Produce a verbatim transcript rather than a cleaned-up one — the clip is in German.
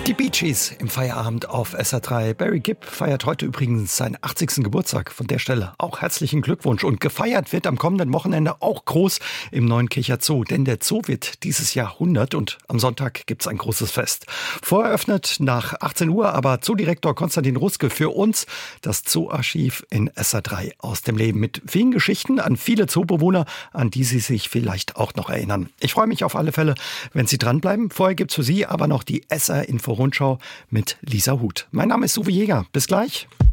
Die Bee Gees im Feierabend auf S R drei. Barry Gibb feiert heute übrigens seinen achtzigsten Geburtstag. Von der Stelle auch herzlichen Glückwunsch. Und gefeiert wird am kommenden Wochenende auch groß im Neunkircher Zoo. Denn der Zoo wird dieses Jahr hundert und am Sonntag gibt's ein großes Fest. Voreröffnet nach achtzehn Uhr, aber Zoodirektor Konstantin Ruske für uns das Zooarchiv in S R drei aus dem Leben. Mit vielen Geschichten an viele Zoobewohner, an die Sie sich vielleicht auch noch erinnern. Ich freue mich auf alle Fälle, wenn Sie dranbleiben. Vorher gibt's für Sie aber noch die S R Info Rundschau mit Lisa Huth. Mein Name ist Uwe Jäger. Bis gleich.